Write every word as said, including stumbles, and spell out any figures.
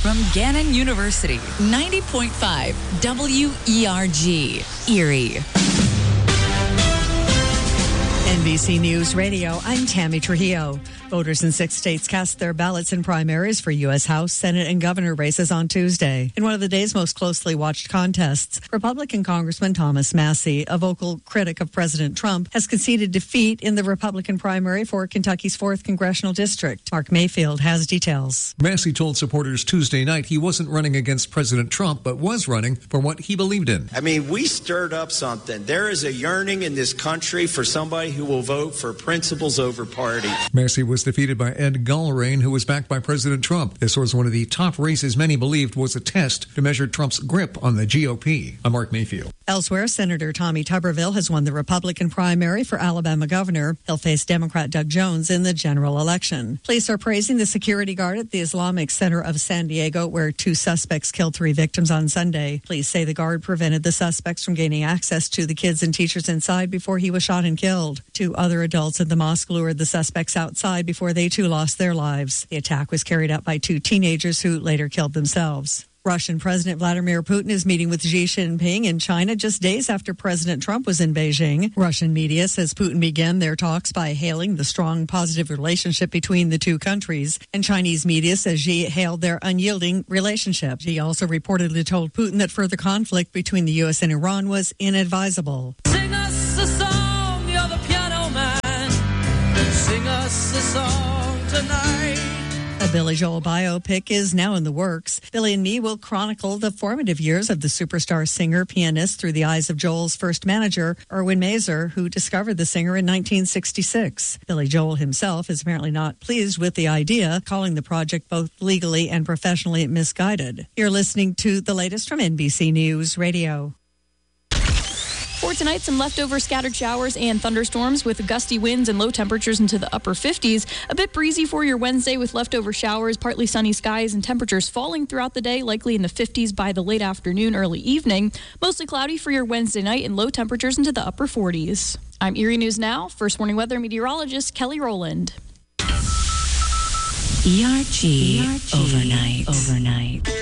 from Gannon University, ninety point five W E R G, Erie. N B C News Radio, I'm Tammy Trujillo. Voters in six states cast their ballots in primaries for U S House, Senate, and governor races on Tuesday. In one of the day's most closely watched contests, Republican Congressman Thomas Massie, a vocal critic of President Trump, has conceded defeat in the Republican primary for Kentucky's fourth congressional district. Mark Mayfield has details. Massie told supporters Tuesday night he wasn't running against President Trump, but was running for what he believed in. I mean, we stirred up something. There is a yearning in this country for somebody who will vote for principles over party. Massie was defeated by Ed Gallarain, who was backed by President Trump. This was one of the top races many believed was a test to measure Trump's grip on the G O P. I'm Mark Mayfield. Elsewhere, Senator Tommy Tuberville has won the Republican primary for Alabama governor. He'll face Democrat Doug Jones in the general election. Police are praising the security guard at the Islamic Center of San Diego, where two suspects killed three victims on Sunday. Police say the guard prevented the suspects from gaining access to the kids and teachers inside before he was shot and killed. Two other adults at the mosque lured the suspects outside before they too lost their lives. The attack was carried out by two teenagers who later killed themselves. Russian President Vladimir Putin is meeting with Xi Jinping in China just days after President Trump was in Beijing. Russian media says Putin began their talks by hailing the strong, positive relationship between the two countries. And Chinese media says Xi hailed their unyielding relationship. Xi also reportedly told Putin that further conflict between the U S and Iran was inadvisable. Sing us a song, you're the piano man. Sing us a song tonight. A Billy Joel biopic is now in the works. Billy and Me will chronicle the formative years of the superstar singer-pianist through the eyes of Joel's first manager, Erwin Mazer, who discovered the singer in nineteen sixty-six. Billy Joel himself is apparently not pleased with the idea, calling the project both legally and professionally misguided. You're listening to the latest from N B C News Radio. For tonight, some leftover scattered showers and thunderstorms with gusty winds and low temperatures into the upper fifties. A bit breezy for your Wednesday with leftover showers, partly sunny skies, and temperatures falling throughout the day, likely in the fifties by the late afternoon, early evening. Mostly cloudy for your Wednesday night and low temperatures into the upper forties. I'm Erie News Now. First Warning Weather meteorologist Kelly Rowland. E R G, E R G overnight. Overnight.